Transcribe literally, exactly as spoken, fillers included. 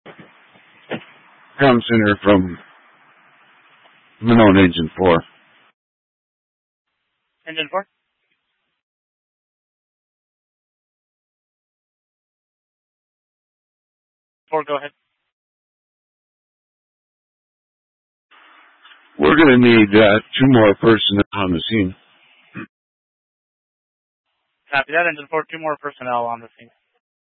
Tom Center from Manone Engine four. Engine four? four, go ahead. We're going to need uh, two more personnel on the scene. Copy that. Engine four, two more personnel on the scene.